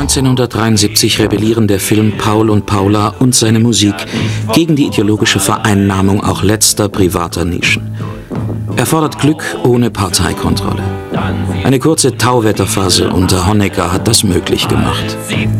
1973 rebellieren der Film Paul und Paula und seine Musik gegen die ideologische Vereinnahmung auch letzter privater Nischen. Er fordert Glück ohne Parteikontrolle. Eine kurze Tauwetterphase unter Honecker hat das möglich gemacht.